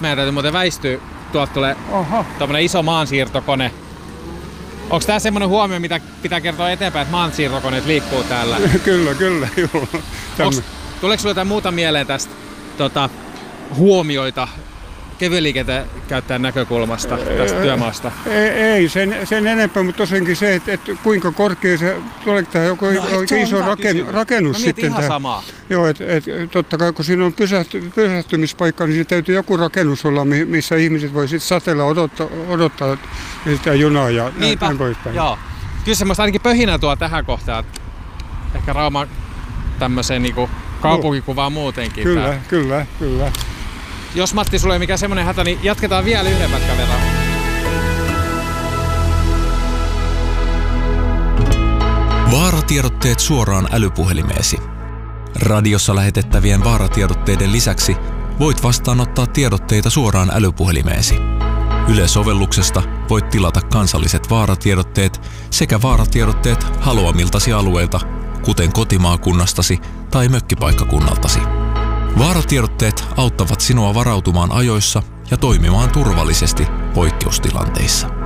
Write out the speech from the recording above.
meidän täytyy muuten väistyä. Tuolta tulee tommonen iso maansiirtokone. Onko tää semmonen huomio, mitä pitää kertoa eteenpäin, että maansiirtokoneet liikkuu täällä? Kyllä, joo. Tuleeko sulle jotain muuta mieleen tästä huomioita kevyen liikenteen käyttäjän näkökulmasta tästä työmaasta? Ei sen enempää, mutta tosiaankin se, että kuinka korkea se, tuleeko tämä joku iso rakennus sitten. Ihan samaa. Joo, että totta kai kun siinä on pysähtymispaikka, niin siinä täytyy joku rakennus olla, missä ihmiset voi sitten satella odottaa sitä junaa ja näin poispäin. Joo. Kyllä semmoista ainakin pöhinää tuo tähän kohtaan. Ehkä Rauma tämmöiseen niinku kaupunkikuvaan muutenkin. Kyllä. Jos Matti, sulla ei mikään semmonen hätä, niin jatketaan vielä yhden pätkän verran. Vaaratiedotteet suoraan älypuhelimeesi. Radiossa lähetettävien vaaratiedotteiden lisäksi voit vastaanottaa tiedotteita suoraan älypuhelimeesi. Yle-sovelluksesta voit tilata kansalliset vaaratiedotteet sekä vaaratiedotteet haluamiltasi alueilta, kuten kotimaakunnastasi tai mökkipaikkakunnaltasi. Vaaratiedotteet auttavat sinua varautumaan ajoissa ja toimimaan turvallisesti poikkeustilanteissa.